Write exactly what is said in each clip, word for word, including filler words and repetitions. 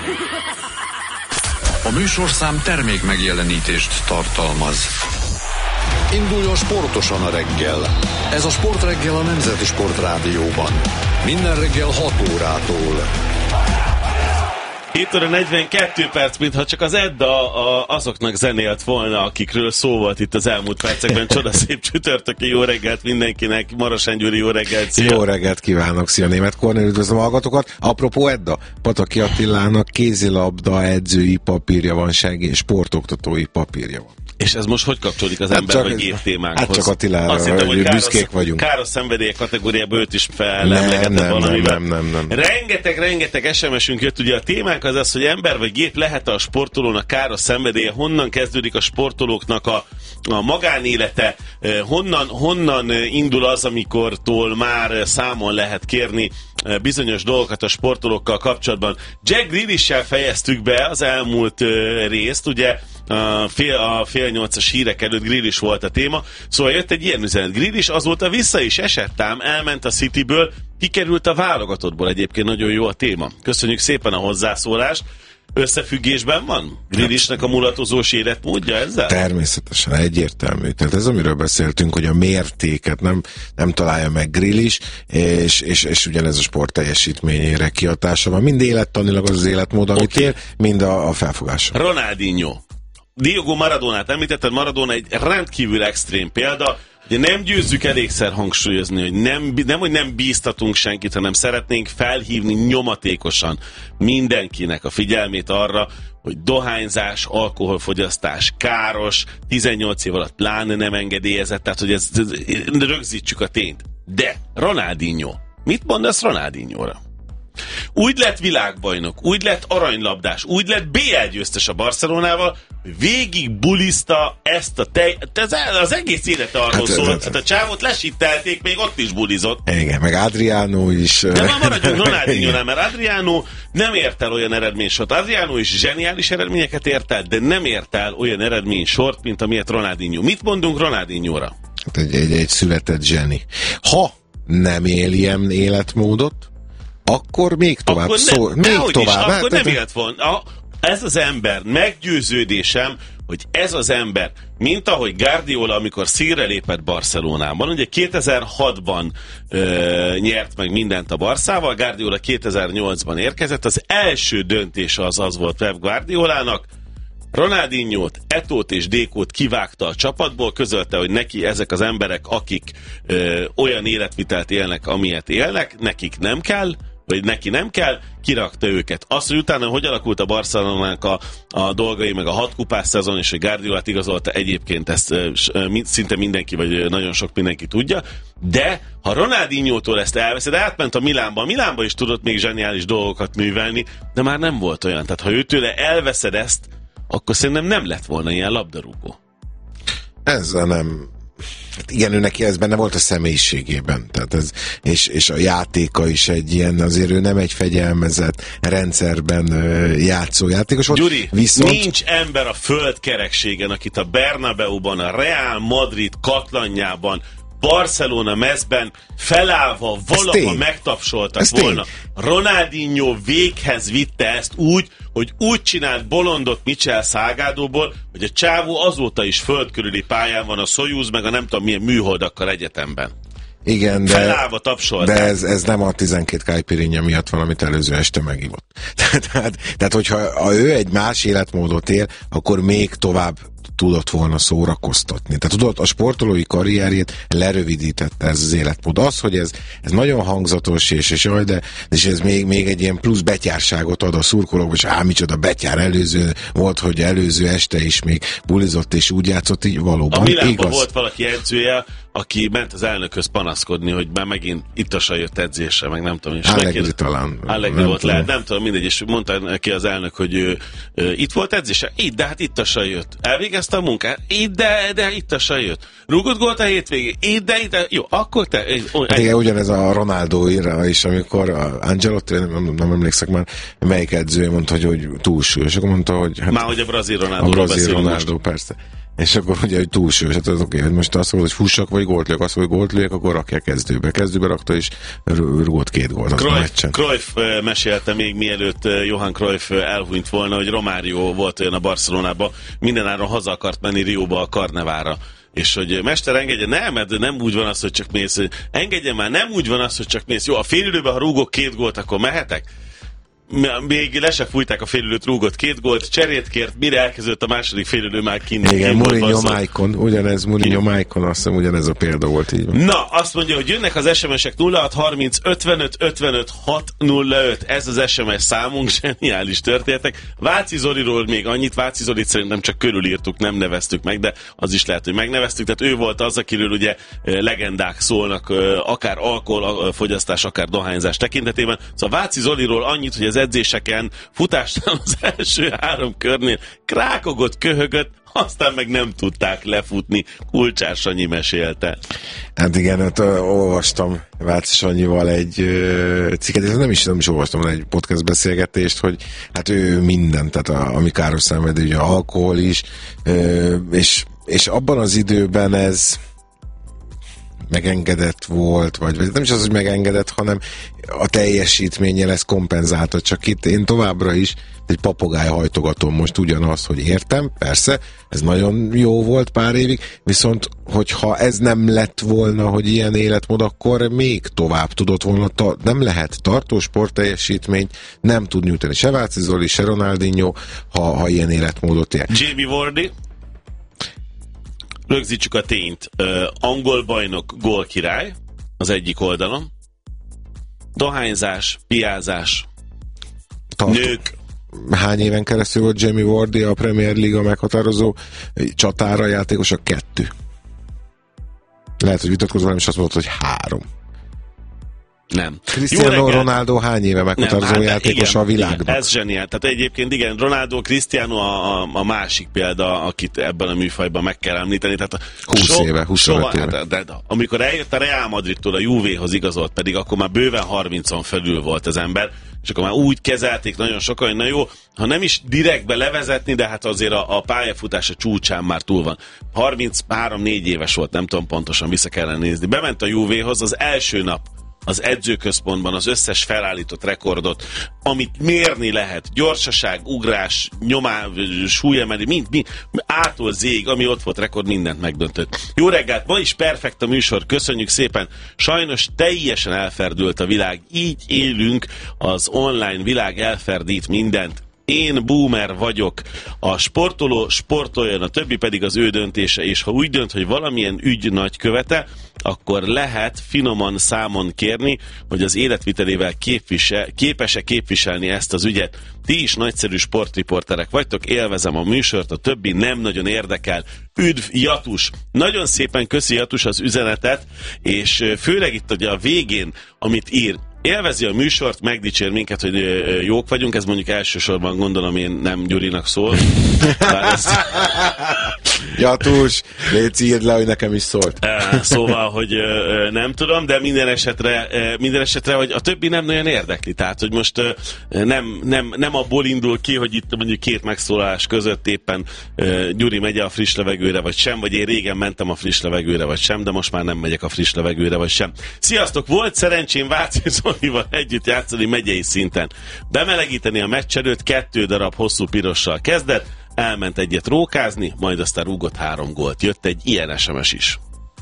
A műsorszám termék megjelenítést tartalmaz. Induljon sportosan a reggel. Ez a Sportreggel a Nemzeti Sportrádióban. Minden reggel hat órától. hét óra negyvenkettő perc, mintha csak az Edda a, azoknak zenélt volna, akikről szó volt itt az elmúlt percekben. Csodaszép csütörtöki jó reggelt mindenkinek, Marosán Gyuri, jó reggelt, szia. Jó reggelt kívánok, szia Németh Kornél, üdvözlöm a hallgatókat. Apropó Edda, Pataki Attilának kézilabda edzői papírja van, segély, sportoktatói papírja van. És ez most hogy kapcsolódik az hát ember vagy gép témánkhoz? Hát csak Attilára, azt hittem, hogy büszkék káros, vagyunk. Káros szenvedélyek kategóriában őt is felemlegetett nem, valamivel. Nem, nem, nem, nem. Rengeteg, rengeteg es em es-ünk jött, ugye a témánk az az, hogy ember vagy gép lehet a sportolónak káros szenvedélye, honnan kezdődik a sportolóknak a, a magánélete, honnan, honnan indul az, amikortól már számon lehet kérni bizonyos dolgokat a sportolókkal kapcsolatban. Jack Grealish-sel fejeztük be az elmúlt részt, ugye a fél, a fél nyolcas hírek előtt Grealish volt a téma, szóval jött egy ilyen üzenet. Grealish azóta vissza is esett ám, elment a Cityből, kikerült a válogatottból, egyébként nagyon jó a téma. Köszönjük szépen a hozzászólást. Összefüggésben van Grealishnek a mulatozós életmódja ezzel? Természetesen, egyértelmű. Tehát ez, amiről beszéltünk, hogy a mértéket nem, nem találja meg Grealish, és, és, és ugyanez a sport teljesítményére kihatása van. Mind élettanilag az az életmód, amit okay. ér, mind a, a felfogása. Ronaldinho. Diego Maradonát említetted, Maradona egy rendkívül extrém példa. Ugye nem győzzük elégszer hangsúlyozni, hogy nem, nem, hogy nem bíztatunk senkit, hanem szeretnénk felhívni nyomatékosan mindenkinek a figyelmét arra, hogy dohányzás, alkoholfogyasztás káros, tizennyolc év alatt pláne nem engedélyezett, tehát hogy ez, ez, rögzítsük a tényt. De Ronaldinho, mit mondasz Ronaldinhóra? Úgy lett világbajnok, úgy lett aranylabdás, úgy lett bé el győztes a Barcelonával, hogy végig buliszta ezt a tej... Az egész élete arról hát, szólt, hát a csávot lesittelték, még ott is bulizott. Igen, meg Adriano is... De már maradjunk Ronaldinho-nál, mert Adriano nem ért el olyan eredménysort. Adriano is zseniális eredményeket ért el, de nem ért el olyan eredménysort, mint amilyet Ronaldinho. Mit mondunk Ronaldinhóra? Hát egy, egy, egy született zseni. Ha nem él ilyen életmódot, akkor még tovább akkor szól. Ne, még tovább. Is, hát, akkor nem élt volna. Ez az ember, meggyőződésem, hogy ez az ember, mint ahogy Guardiola, amikor színre lépett Barcelonában, ugye kétezer-hatban ö, nyert meg mindent a Barszával, Guardiola kétezer-nyolcban érkezett, az első döntése az az volt Pep Guardiolának, Ronaldinhót, Etót és Dékót kivágta a csapatból, közölte, hogy neki ezek az emberek, akik ö, olyan életvitelt élnek, amilyet élnek, nekik nem kell, vagy neki nem kell, kirakta őket. Azt, hogy utána hogy alakult a Barcelonának a, a dolgai, meg a hat kupás szezon, és hogy Guardiolát igazolta, egyébként ezt ö, szinte mindenki, vagy nagyon sok mindenki tudja, de ha Ronaldinhótól ezt elveszed, átment a Milánba, a Milánba is tudott még zseniális dolgokat művelni, de már nem volt olyan. Tehát ha őtőle elveszed ezt, akkor szerintem nem lett volna ilyen labdarúgó. Ezzel nem... Hát igen, ő neki ez benne volt a személyiségében. Tehát ez, és, és a játéka is egy ilyen, azért ő nem egy fegyelmezett rendszerben ö, játszó játékos volt. Gyuri, viszont... nincs ember a földkerekségen, akit a Bernabeuban, a Real Madrid katlanjában, Barcelona mezben felállva valaha megtapsoltak ez volna. Tény. Ronaldinho véghez vitte ezt úgy, hogy úgy csinált bolondot Michel Salgadóból, hogy a csávó azóta is földkörüli pályán van a Soyuz, meg a nem tudom milyen műholdakkal egyetemben. Igen, de, felállva tapsolták. De ez, ez nem a tizenkét caipirinha miatt van, amit előző este megivott. tehát, tehát, hogyha ha ő egy más életmódot él, akkor még tovább tudott volna szórakoztatni. Tehát tudod, a sportolói karrierjét lerövidítette ez az életmód. Az, hogy ez, ez nagyon hangzatos, és, és, jaj, de, és ez még, még egy ilyen plusz betyárságot ad a szurkolókba, és á, micsoda betyár előző volt, hogy előző este is még bulizott, és úgy játszott, így valóban. A Milánban volt valaki edzője, aki ment az elnökhöz panaszkodni, hogy már megint ittasan jött edzésre, meg nem tudom. Allegri talán. Allegri volt lehet, nem tudom, mindegy, és mondta neki az elnök, hogy ő, ő, itt volt edzése? Itt, de hát ittasan jött. Elvégezte a munkát? Itt, de, de ittasan jött. Rúgott gólt a hétvégén? Itt, de, itt, jó, akkor te... Hát igen, ugyanez a Ronaldo-ra is, amikor Ancelotti, nem, nem emlékszek már, melyik edzője mondta, hogy, hogy túlsúlyos, és akkor mondta, hogy... Hát, már hogy a brazil Ronaldo A brazil Ronaldo, most. Persze. és akkor ugye, hogy túlsős, hát az oké, hogy most azt mondod, hogy fussak, vagy gólt lőjek, azt mondod, hogy gólt lőjek, akkor rakják kezdőbe. Kezdőbe rakta, és rúgott két gólt az a meccsen. Cruyff mesélte még mielőtt Johan Cruyff elhunyt volna, hogy Romário volt olyan a Barcelonában, mindenáron haza akart menni Rióba a karnevára. És hogy mester, engedje, nem, mert nem úgy van az, hogy csak mész. Engedje már, nem úgy van az, hogy csak mész. Jó, a félidőben, ha rúgok két gólt, akkor mehetek? Még le se fújták a félidőt, rúgott két gólt, cserét kért, mire elkezdődött a második félidő, már kint. Igen, Mourinho Maicon, ugyanez, Mourinho Maicon, azt hiszem ugyanez a példa volt így. Na, azt mondja, hogy jönnek az es em esek nulla hat harminc ötvenöt ötvenöt hat nulla öt, ez az es em es számunk, zseniális történetek. Váci Zoliról még annyit, Váci Zolit szerintem csak körülírtuk, nem neveztük meg, de az is lehet, hogy megneveztük, tehát ő volt az, akiről ugye legendák szólnak, akár alkoholfogyasztás, akár dohányzás tekintetében. Szóval Váci Zoliról annyit, hogy az edzéseken futásnál az első három körnél krákogott, köhögött, aztán meg nem tudták lefutni. Kulcsár Sanyi mesélte. Hát igen, hát, uh, olvastam Váci Sanyival egy uh, cikket, és nem is, nem is olvastam egy podcast beszélgetést, hogy hát ő minden, tehát a, ami káros szenvedő, ugye alkohol is, uh, és, és abban az időben ez megengedett volt, vagy, vagy nem is az, hogy megengedett, hanem a teljesítménye lesz kompenzálta, csak itt én továbbra is egy papagáj hajtogatom most ugyanazt, hogy értem, persze, ez nagyon jó volt pár évig, viszont hogyha ez nem lett volna, hogy ilyen életmód, akkor még tovább tudott volna, ta- nem lehet tartós sportteljesítményt, nem tud nyújtani se Váci Zoli, se Ronaldinho, ha, ha ilyen életmódot él. Jamie Vardy, rögzítsük a tényt, uh, angol bajnok, gólkirály az egyik oldalon, dohányzás, piázás, Tartó. nők. Hány éven keresztül volt Jamie Vardy a Premier League meghatározó csatára játékos? A kettő. Lehet, hogy vitatkozom, és azt mondod, hogy három. Nem. Cristiano Ronaldo hány éve meghatározó nem, hát játékos igen, a világban? Igen, ez zseniál. Tehát egyébként igen, Ronaldo, Cristiano a, a, a másik példa, akit ebben a műfajban meg kell említeni. Tehát húsz so, éve, huszonöt éve. Hát, de, de, amikor eljött a Real Madridtól a Juvéhoz igazolt, pedig akkor már bőven harmincon felül volt az ember, és akkor már úgy kezelték nagyon sokan, hogy na jó, ha nem is direktbe levezetni, de hát azért a, a pályafutása csúcsán már túl van. harminchárom négy éves volt, nem tudom pontosan, vissza kellene nézni. Bement a Juvéhoz az első nap, az edzőközpontban az összes felállított rekordot, amit mérni lehet, gyorsaság, ugrás, nyomá, súlyemeli, mind, mind, ától zég, ami ott volt rekord, mindent megdöntött. Jó reggelt, ma is perfekt a műsor, köszönjük szépen. Sajnos teljesen elferdült a világ, így élünk, az online világ elferdít mindent. Én boomer vagyok, a sportoló sportoljon, a többi pedig az ő döntése, és ha úgy dönt, hogy valamilyen ügy nagykövete, akkor lehet finoman számon kérni, hogy az életvitelével képvisel, képes-e képviselni ezt az ügyet. Ti is nagyszerű sportriporterek vagytok, élvezem a műsort, a többi nem nagyon érdekel. Üdv, Jatus! Nagyon szépen köszi, Jatus, az üzenetet, és főleg itt ugye a végén, amit ír, élvezi a műsort, megdicsér minket, hogy jók vagyunk, ez mondjuk elsősorban gondolom én nem Gyurinak szól. Ezt... Jatus, légy írd le, hogy nekem is szólt. Szóval, hogy nem tudom, de minden esetre, minden esetre, hogy a többi nem nagyon érdekli. Tehát, hogy most nem, nem, nem abból indul ki, hogy itt mondjuk két megszólalás között éppen Gyuri megy a friss levegőre, vagy sem, vagy én régen mentem a friss levegőre, vagy sem, de most már nem megyek a friss levegőre, vagy sem. Sziasztok! Volt szerencsém Váci Zolival együtt játszani megyei szinten. Bemelegíteni a meccs előtt kettő darab hosszú pirossal kezdett, elment egyet rókázni, majd aztán rúgott három gólt. Jött egy ilyen es em es is.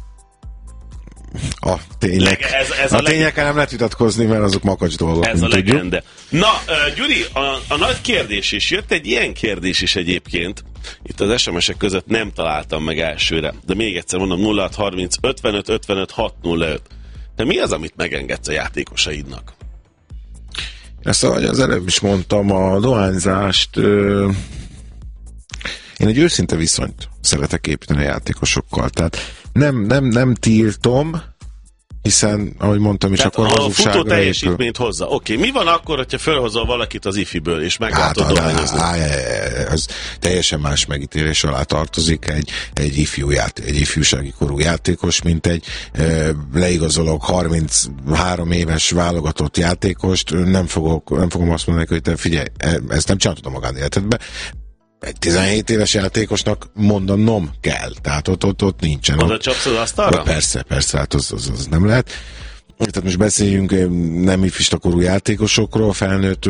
A tények. Leg, ez, ez a, a tényekkel leg... nem lehet vitatkozni, mert azok makacs dolgok. Ez a legende. Na, uh, Gyuri, a, a nagy kérdés is, jött egy ilyen kérdés is egyébként. Itt az es em esek között nem találtam meg elsőre. De még egyszer mondom, nulla hat harminc ötvenöt ötvenöt hat nulla öt. De mi az, amit megengedsz a játékosaidnak? Ezt ahogy az előbb is mondtam, a dohányzást ö, én egy őszinte viszonyt szeretek építeni a játékosokkal. Tehát nem, nem, nem tiltom, hiszen, ahogy mondtam is, tehát akkor hazugságra épül. A futó teljesítményt hozza. Oké, okay. Mi van akkor, hogyha felhozol valakit az ifiből, és meglátod hát, dohányozni? Ez teljesen más megítélés alá tartozik egy, egy, ifjú játék, egy ifjúsági korú játékos, mint egy e, leigazolok harminchárom éves válogatott játékost, nem, fogok, nem fogom azt mondani, hogy te figyelj, ezt nem csináltad a magánéletedbe. egy tizenhét éves játékosnak mondanom kell. Tehát ott, ott, ott nincsen. Oda csapsz az asztalra? Persze, persze, hát az, az, az nem lehet. Tehát most beszéljünk nem ifistakorú játékosokról, felnőtt,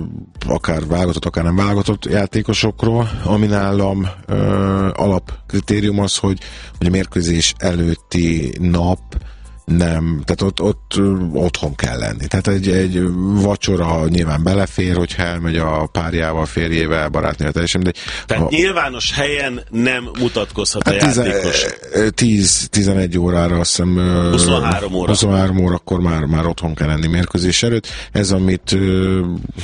akár válogatott, akár nem válogatott játékosokról, ami nálam ö, alapkritérium az, hogy, hogy a mérkőzés előtti nap nem, tehát ott, ott otthon kell lenni. Tehát egy, egy vacsora nyilván belefér, hogyha elmegy a párjával, férjével, barátnővel, teljesen mindegy. Tehát a, nyilvános helyen nem mutatkozhat hát a játékos. tíz-tizenegy órára, azt hiszem huszonhárom óra. huszonhárom óra, akkor már, már otthon kell lenni mérkőzés előtt. Ez, amit ö,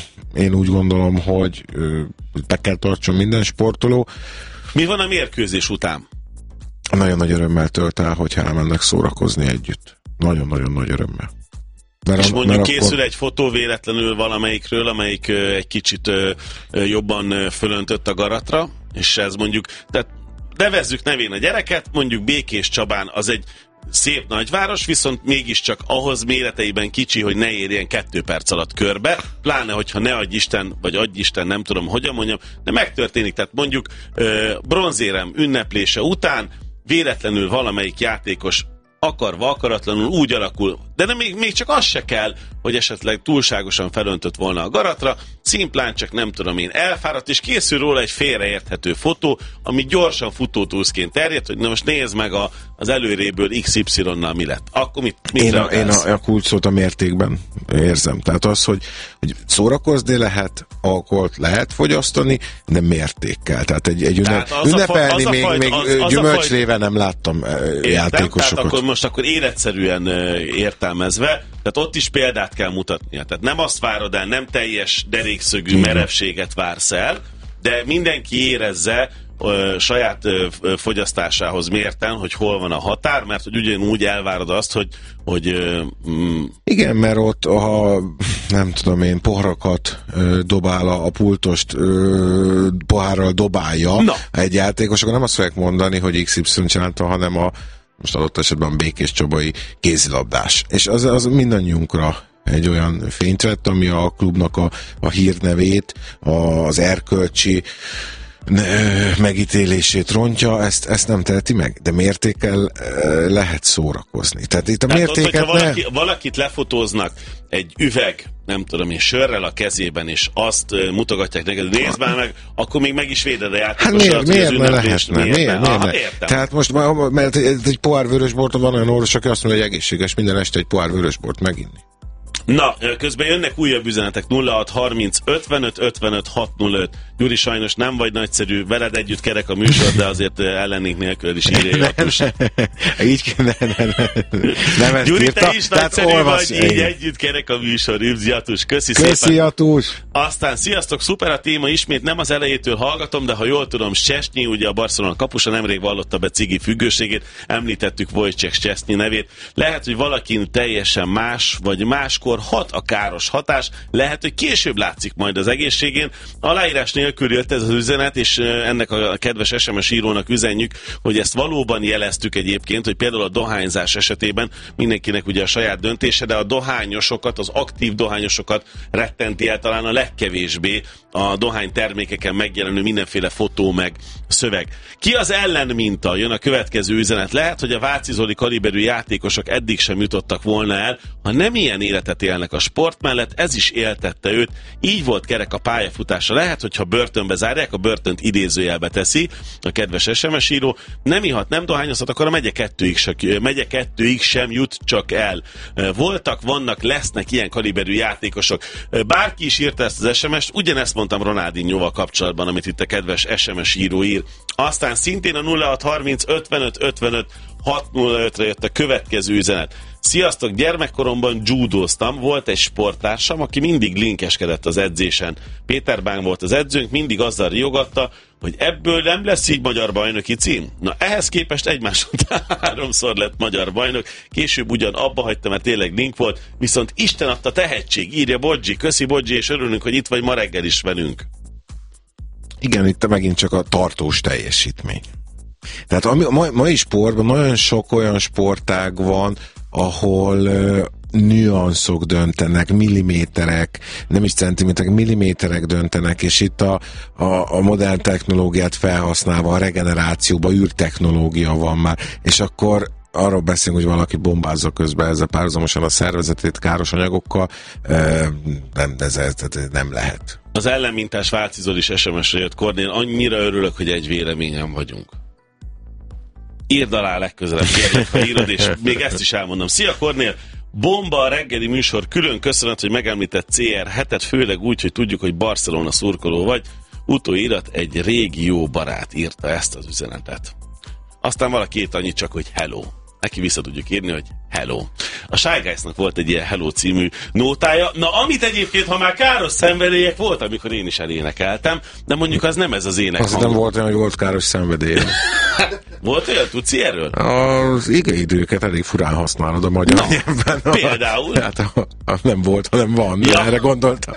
én úgy gondolom, hogy ö, be kell tartson minden sportoló. Mi van a mérkőzés után? Nagyon nagy örömmel tölt el, hogyha elmennek szórakozni együtt. Nagyon-nagyon nagy örömmel. Mert és a, mondjuk mert készül akkor... egy fotó véletlenül valamelyikről, amelyik ö, egy kicsit ö, ö, jobban ö, fölöntött a garatra, és ez mondjuk, tehát nevezzük nevén a gyereket, mondjuk Békés Csabán az egy szép nagyváros, viszont mégiscsak ahhoz méreteiben kicsi, hogy ne érjen kettő perc alatt körbe, pláne, hogyha ne adj Isten, vagy adj Isten, nem tudom, hogyan mondjam, de megtörténik, tehát mondjuk ö, bronzérem ünneplése után véletlenül valamelyik játékos akarva, akaratlanul úgy alakul, de nem, még, még csak az se kell, hogy esetleg túlságosan felöntött volna a garatra, szimplán csak nem tudom én elfáradt, és készül róla egy félreérthető fotó, ami gyorsan futótúszként terjed, hogy na most nézd meg a, az előréből iksz ipszilonnal mi lett. Akkor mit, mit Én, a, én a, a kulcsot a mértékben érzem. Tehát az, hogy, hogy szórakozni lehet, alkoholt lehet fogyasztani, de mértékkel. Tehát egy, egy ünnep, tehát ünnepelni a, még, fajt, még az, az gyümölcsléve nem láttam értem, játékosokat. Tehát akkor most akkor életszerűen értelmezve, tehát ott is példát kell mutatnia. Tehát nem azt várod el, nem teljes derékszögű merevséget vársz el, de mindenki érezze ö, saját ö, fogyasztásához mérten, hogy hol van a határ, mert hogy ugyanúgy elvárod azt, hogy, hogy ö, mm, igen, mert ott, ha nem tudom én, poharakat ö, dobál a, a pultost, ö, pohárral dobálja Na. egy játékos, akkor nem azt fogják mondani, hogy iksz ipszilon csinálta, hanem a most adott esetben a Békés Csabai kézilabdás. És az, az mindannyiunkra egy olyan fényt vett, ami a klubnak a, a hírnevét, a, az erkölcsi megítélését rontja, ezt, ezt nem teheti meg, de mértékkel lehet szórakozni. Tehát itt a hát mértéket ott, valaki, ne... valakit lefotóznak egy üveg, nem tudom én, sörrel a kezében, és azt mutogatják neked, nézd már meg, akkor még meg is véded a játékosat. Hát miért, miért ne lehetne? Miért, miért, miért ne? Értem. Tehát most, mert egy pohár vörösbort, van olyan orvos, aki azt mondja, hogy egészséges minden este egy pohár vörösbort meginni. Na, közben jönnek újabb üzenetek, nulla hat harminc ötvenöt ötvenöt hatszázöt. Gyuri, sajnos nem vagy nagyszerű, veled együtt kerek a műsor, de azért ellennénk nélkül is írja Jatus. Így ne, ne, ne, nem ezt Gyuri, írta, te is nagyszerű vagy, így igen. együtt kerek a műsor, Übz Jatus, köszi, köszi szépen. Jatus. Aztán sziasztok, szuper a téma, ismét nem az elejétől hallgatom, de ha jól tudom, Szczesnyi, ugye a Barcelona kapusa nemrég vallotta be cigi függőségét, említettük Wojciech Szczesnyi nevét. Lehet, hogy valakin teljesen más, vagy máskor hat a káros hatás, lehet, hogy később látszik majd az egészségén. Aláírás nélkül jött ez az üzenet, és ennek a kedves es em es írónak üzenjük, hogy ezt valóban jeleztük egyébként, hogy például a dohányzás esetében mindenkinek ugye a saját döntése, de a dohányosokat, az aktív dohányosokat rettenti el talán a legkevésbé a dohány termékeken megjelenő mindenféle fotó meg szöveg. Ki az ellenminta? Jön a következő üzenet. Lehet, hogy a Váci Zoli kaliberű játékosok eddig sem jutottak volna el, ha nem ilyen életet élnek a sport mellett, ez is éltette őt. Így volt kerek a pályafutása. Lehet, hogyha börtönbe zárják, a börtönt idézőjelbe teszi a kedves es em es író, nem ihat, nem dohányozhat, akkor a megye kettőig, se, megye kettőig sem jut csak el. Voltak, vannak, lesznek ilyen kaliberű játékosok. Bárki is írta ezt az es em est, ugyanezt mondtam Ronaldinhoval kapcsolatban, amit itt a kedves es em es író ír. Aztán szintén a nulla hat harminc ötvenöt ötvenöt hatszázötre jött a következő üzenet. Sziasztok, gyermekkoromban judóztam, volt egy sporttársam, aki mindig linkeskedett az edzésen. Péter Bán volt az edzőnk, mindig azzal riogatta, hogy ebből nem lesz így magyar bajnoki cím. Na ehhez képest egymás után háromszor lett magyar bajnok, később ugyan abba hagyta, mert tényleg link volt, viszont Isten adta tehetség, írja Bodzsi, köszi Bodzsi, és örülünk, hogy itt vagy ma reggel is velünk. Igen, itt megint csak a tartós teljesítmény. Tehát a mai, mai sportban nagyon sok olyan sportág van, ahol uh, nüanszok döntenek, milliméterek, nem is centiméterek, milliméterek döntenek, és itt a, a, a modern technológiát felhasználva a regenerációba űrtechnológia van már, és akkor arról beszélünk, hogy valaki bombázza közben ezzel párhuzamosan a szervezetét káros anyagokkal, nem, ez, ez, ez nem lehet. Az ellenmintás válcizol is es em es-re jött, Kornél, annyira örülök, hogy egy véleményen vagyunk. Írd alá legközelebb, kérlek, ha írod, és még ezt is elmondom. Szia, Kornél! Bomba a reggeli műsor, külön köszönet, hogy megemlített cé er hetet, főleg úgy, hogy tudjuk, hogy Barcelona szurkoló vagy. Utóirat, egy régi jó barát írta ezt az üzenetet. Aztán valaki írt annyit csak, hogy hello. Neki vissza tudjuk írni, hogy hello. A Shy Guys-nak volt egy ilyen hello című nótája. Na, amit egyébként, ha már káros szenvedélyek volt, amikor én is elénekeltem, de mondjuk az nem ez az ének. Azt nem volt olyan, hogy volt káros szenvedély. Volt olyan, tudsz erről? Az igeidőket elég furán használod a magyar no, nyelvben. Például? Hát a, a nem volt, hanem van. Ja. Erre gondoltam.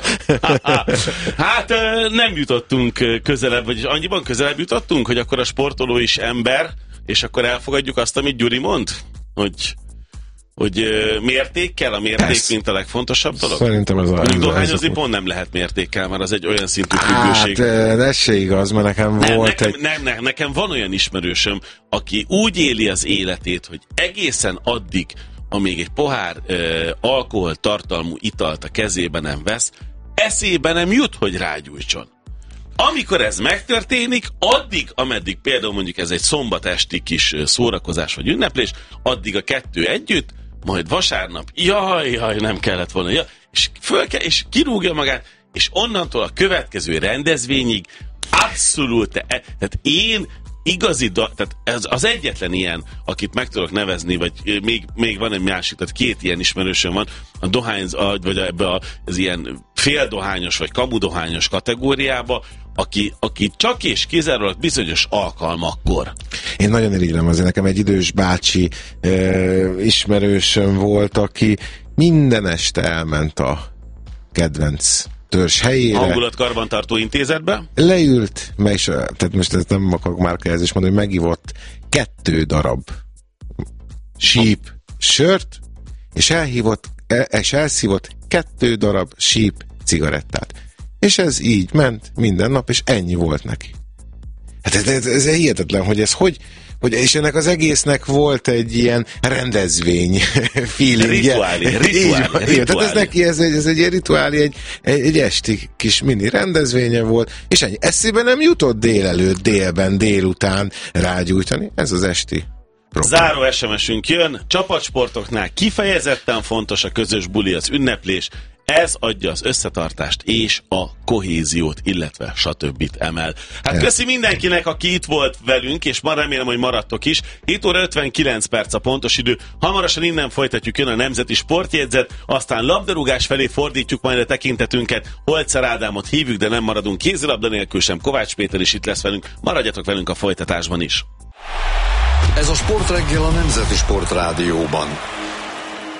Hát nem jutottunk közelebb, vagyis annyiban közelebb jutottunk, hogy akkor a sportoló is ember, és akkor elfogadjuk azt, amit Gyuri mond? Hogy, hogy mértékkel, a mérték, ez, mint a legfontosabb dolog? Szerintem ez a... Mondjuk dohányozni pont nem lehet mértékkel, mert az egy olyan szintű függőség. Hát, ez se igaz, mert nekem nem, volt nekem, egy... Nem, nem, nekem van olyan ismerősöm, aki úgy éli az életét, hogy egészen addig, amíg egy pohár uh, alkoholtartalmú italt a kezébe nem vesz, eszébe nem jut, hogy rágyújtson. Amikor ez megtörténik, addig, ameddig például mondjuk ez egy szombat esti kis szórakozás vagy ünneplés, addig a kettő együtt, majd vasárnap, jaj, jaj, nem kellett volna, jaj, és, föl kell, és kirúgja magát, és onnantól a következő rendezvényig abszolút, tehát én igazi, tehát ez az egyetlen ilyen, akit meg tudok nevezni, vagy még, még van egy másik, tehát két ilyen ismerősöm van, a dohány, vagy ebbe az ilyen féldohányos, vagy kamudohányos kategóriába, aki, aki csak és kizárólag bizonyos alkalmakkor. Én nagyon irigylem, azért nekem egy idős bácsi ö, ismerősöm volt, aki minden este elment a kedvenc törzs helyére. Hangulatkarbantartó intézetbe? Leült, meg is, tehát most ezt nem akarok márkajelzést mondani, hogy megivott kettő darab síp sört, és elhívott, és elszívott kettő darab síp cigarettát. És ez így ment minden nap, és ennyi volt neki. Hát ez, ez, ez hihetetlen, hogy ez hogy, hogy, és ennek az egésznek volt egy ilyen rendezvény feelingje. Rituálé, rituálé, rituálé. Tehát ez neki, ez egy, ez egy rituálé, egy, egy, egy esti kis mini rendezvénye volt, és ennyi. Eszébe nem jutott délelőtt, délben, délután rágyújtani. Ez az esti program. Záró es em es-ünk jön. Csapatsportoknál kifejezetten fontos a közös buli, az ünneplés. Ez adja az összetartást és a kohéziót, illetve stb. Emel. Hát yeah. Köszi mindenkinek, aki itt volt velünk, és ma remélem, hogy maradtok is. hét óra ötvenkilenc perc a pontos idő. Hamarosan innen folytatjuk, jön a Nemzeti Sportjegyzet, aztán labdarúgás felé fordítjuk majd a tekintetünket. Holzer Ádámot hívjuk, de nem maradunk kézilabda nélkül sem. Kovács Péter is itt lesz velünk. Maradjatok velünk a folytatásban is. Ez a Sportreggel a Nemzeti Sportrádióban.